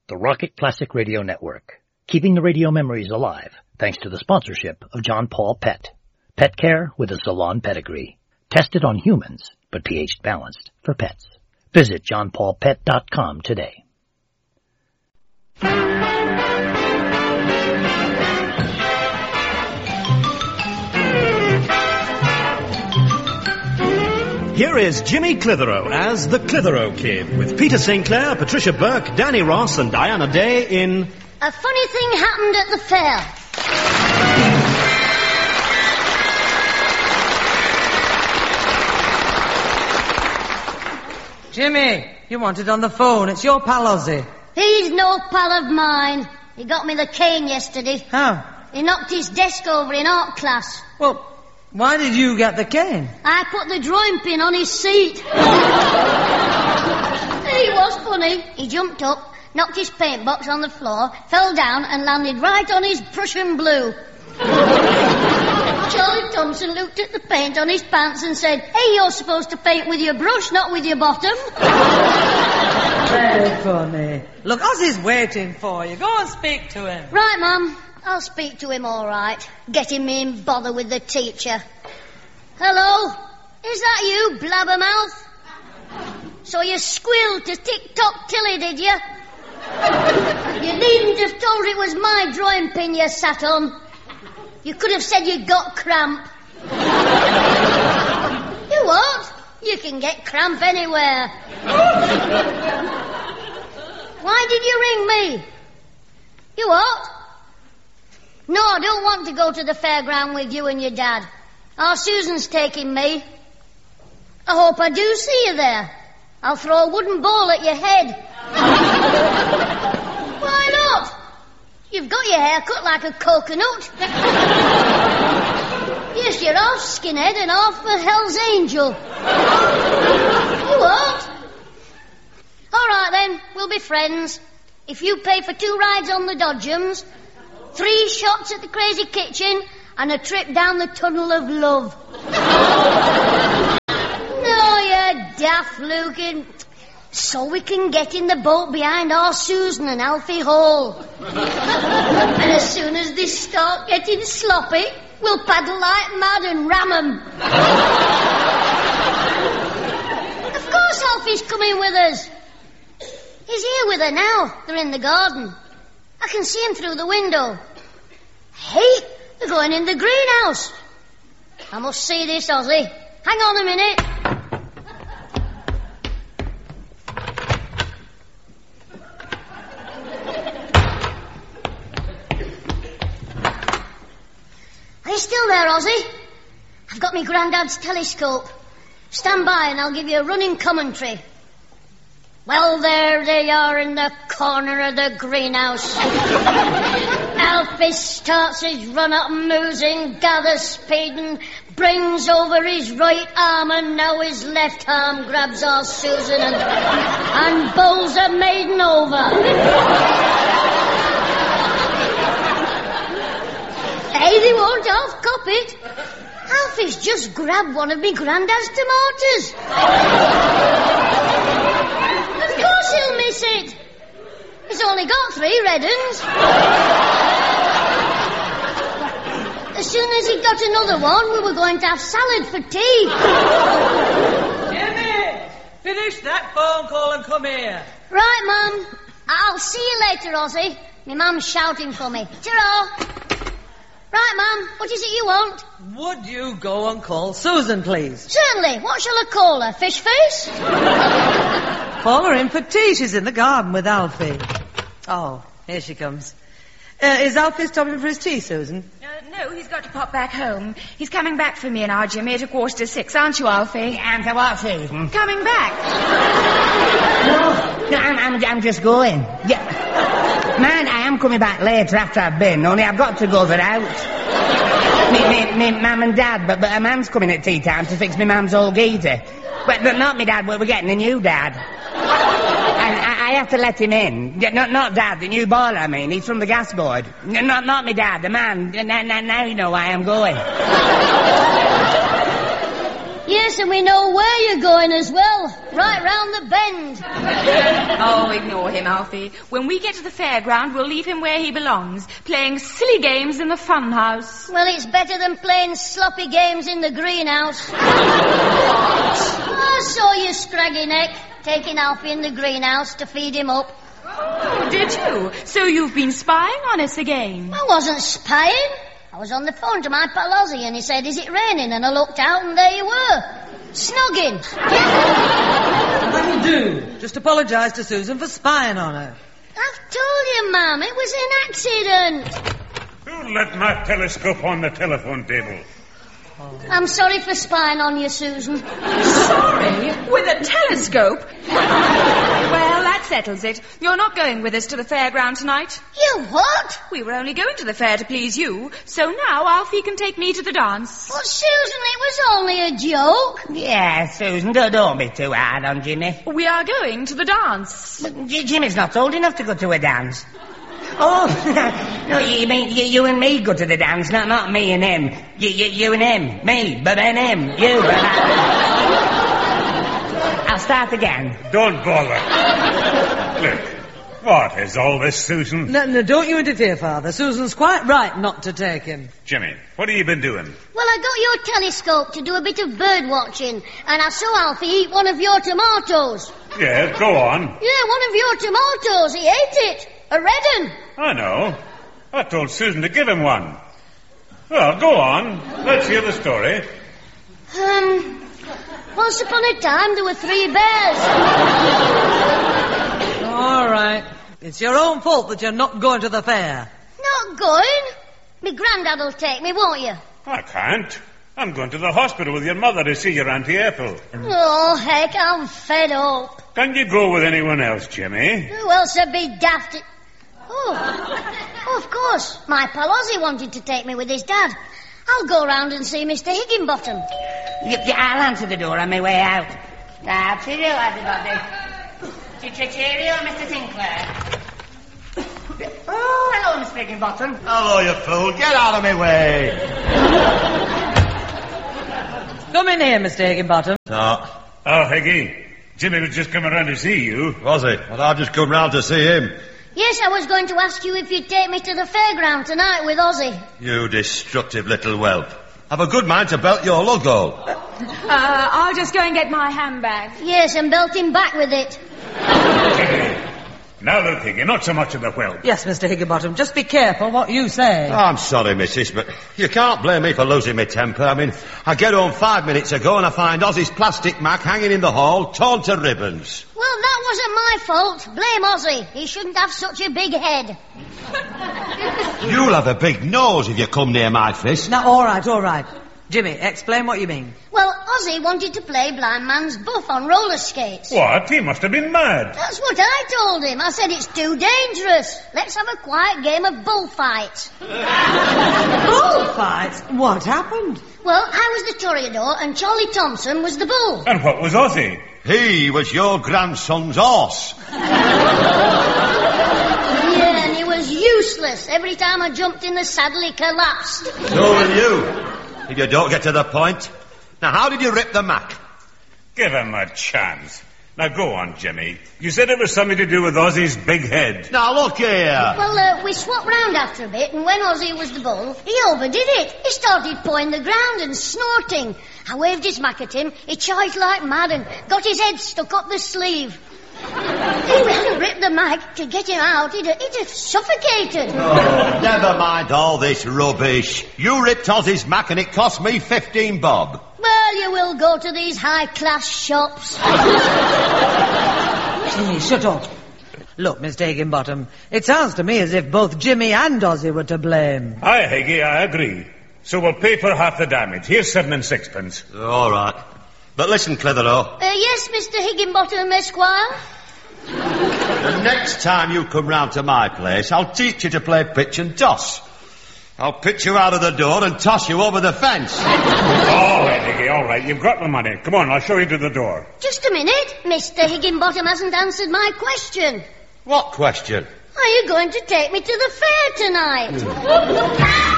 the Rocket Classic Radio Network, keeping the radio memories alive thanks to the sponsorship of John Paul Pet. Pet care with a salon pedigree. Tested on humans, but pH balanced for pets. Visit johnpaulpet.com today. Here is Jimmy Clitheroe as the Clitheroe Kid with Peter St. Clair, Patricia Burke, Danny Ross and Diana Day in... A funny thing happened at the fair. Jimmy, you want it on the phone. It's your pal, Ozzy. He's no pal of mine. He got me the cane yesterday. How? He knocked his desk over in art class. Well, why did you get the cane? I put the drawing pin on his seat. He was funny. He jumped up, knocked his paint box on the floor, fell down and landed right on his Prussian blue. Charlie Thompson looked at the paint on his pants and said, "Hey, you're supposed to paint with your brush, not with your bottom." Very funny. Look, Ozzy's waiting for you. Go and speak to him. Right, Mum. I'll speak to him all right. Getting me in bother with the teacher. Hello? Is that you, blabbermouth? So you squealed to tick-tock Tilly, did you? You needn't have told her it was my drawing pin you sat on. You could have said you got cramp. You what? You can get cramp anywhere. Why did you ring me? You what? No, I don't want to go to the fairground with you and your dad. Our Susan's taking me. I hope I do see you there. I'll throw a wooden ball at your head. Why not? You've got your hair cut like a coconut. Yes, you're half skinhead and half a Hell's Angel. You what? All right then, we'll be friends. If you pay for 2 rides on the Dodgems, 3 shots at the Crazy Kitchen, and a trip down the Tunnel of Love. No, you daft looking. So we can get in the boat behind our Susan and Alfie Hall. And as soon as they start getting sloppy, we'll paddle like mad and ram 'em. Of course Alfie's coming with us. He's here with her now. They're in the garden. I can see him through the window. Hey, they're going in the greenhouse. I must see this, Ozzy. Hang on a minute. Are you still there, Ozzy? I've got my granddad's telescope. Stand by and I'll give you a running commentary. Well, there they are in the corner of the greenhouse. Alfie starts his run up, moosing, gathers speed and brings over his right arm, and now his left arm grabs our Susan and bowls her maiden over. Hey, they won't half cop it. Alfie's just grabbed one of me granddad's tomatoes. Of course he'll miss it. He's only got 3 red uns. As soon as he got another one, we were going to have salad for tea. Jimmy, finish that phone call and come here. Right, Mum. I'll see you later, Ozzy. My mum's shouting for me. Ta-ra. Right, Mum. What is it you want? Would you go and call Susan, please? Certainly. What shall I call her? Fish face? Call her in for tea. She's in the garden with Alfie. Oh, here she comes. Is Alfie stopping for his tea, Susan? No, he's got to pop back home. He's coming back for me and our Jimmy at 6:15, aren't you, Alfie? And for what, Susan? Coming back. No, I'm just going. Yeah. Man, I am coming back later after I've been, only I've got to go the route. Me mum and dad, but a man's coming at tea time to fix me mum's old geezer. But not me dad, we're getting a new dad. And I have to let him in. Not dad, the new boiler, I mean. He's from the gas board. Not me dad, the man. Now you know why I'm going. Yes, Yes, and we know where you're going as well. Right round the bend. Oh, ignore him, Alfie. When we get to the fairground, we'll leave him where he belongs, playing silly games in the fun house. Well, it's better than playing sloppy games in the greenhouse. I saw you, scraggy neck, taking Alfie in the greenhouse to feed him up. Oh, did you? So you've been spying on us again? I wasn't spying. I was on the phone to my pal Ozzy and he said, "Is it raining?" And I looked out and there you were. Snogging. That'll do. Just apologise to Susan for spying on her. I've told you, Mum, it was an accident. Who left my telescope on the telephone table? I'm sorry for spying on you, Susan. Sorry? With a telescope? Well, that settles it. You're not going with us to the fairground tonight. You what? We were only going to the fair to please you, so now Alfie can take me to the dance. Well, Susan, it was only a joke. Yeah, Susan, don't be too hard on Jimmy. We are going to the dance. But Jimmy's not old enough to go to a dance. Oh, no, you mean you and me go to the dance, not me and him. You and him, me, but then him, you. I'll start again. Don't bother. Look, what is all this, Susan? No, don't you interfere, Father. Susan's quite right not to take him. Jimmy, what have you been doing? Well, I got your telescope to do a bit of bird watching, and I saw Alfie eat one of your tomatoes. Yeah, go on. Yeah, one of your tomatoes. He ate it. A red un. I know. I told Susan to give him one. Well, go on. Let's hear the story. Once upon a time, there were 3 bears. All right. It's your own fault that you're not going to the fair. Not going? Me granddad will take me, won't you? I can't. I'm going to the hospital with your mother to see your Auntie Ethel. Oh, heck, I'm fed up. Can you go with anyone else, Jimmy? Who else would be daft? Oh, of course. My pal Ozzy wanted to take me with his dad. I'll go round and see Mr. Higginbottom. I'll answer the door on my way out. Cheerio, everybody. Cheerio, Mr. Sinclair. Oh, hello, Mr. Higginbottom. Hello, you fool. Get out of my way. Come in here, Mr. Higginbottom. No. Oh, Higgy. Jimmy was just coming round to see you. Was he? Well, I've just come round to see him. Yes, I was going to ask you if you'd take me to the fairground tonight with Ozzy. You destructive little whelp. Have a good mind to belt your logo. I'll just go and get my handbag. Yes, and belt him back with it. Now look, Higgy, not so much of the whelp. Yes, Mr. Higginbottom, just be careful what you say. I'm sorry, missus, but you can't blame me for losing my temper. I mean, I get home 5 minutes ago and I find Ozzy's plastic mac hanging in the hall, torn to ribbons. Well, that wasn't my fault. Blame Ozzy. He shouldn't have such a big head. You'll have a big nose if you come near my fist. Now, all right. Jimmy, explain what you mean. Well, Ozzy wanted to play blind man's buff on roller skates. What? He must have been mad. That's what I told him. I said it's too dangerous. Let's have a quiet game of bullfights. Bullfights? What happened? Well, I was the toreador and Charlie Thompson was the bull. And what was Ozzy? He was your grandson's horse. Yeah, and he was useless. Every time I jumped in the saddle, he collapsed. So will you, if you don't get to the point. Now, how did you rip the mac? Give him a chance. Now, go on, Jimmy. You said it was something to do with Ozzy's big head. Now, look here. Well, we swapped round after a bit, and when Ozzy was the bull, he overdid it. He started pawing the ground and snorting. I waved his mac at him. He charged like mad and got his head stuck up the sleeve. If we hadn't ripped the mac to get him out, he'd have suffocated. Oh, never mind all this rubbish. You ripped Ozzy's mac and it cost me 15 bob. Well, you will go to these high-class shops. Jimmy, shut up. Look, Mr. Higginbottom, it sounds to me as if both Jimmy and Ozzy were to blame. Aye, Higgy, I agree. So we'll pay for half the damage. Here's 7 and 6pence. All right. But listen, Clitheroe. Yes, Mr. Higginbottom, Esquire? The next time you come round to my place, I'll teach you to play pitch and toss. I'll pitch you out of the door and toss you over the fence. All right, Higgy, all right. You've got the money. Come on, I'll show you to the door. Just a minute. Mr. Higginbottom hasn't answered my question. What question? Are you going to take me to the fair tonight?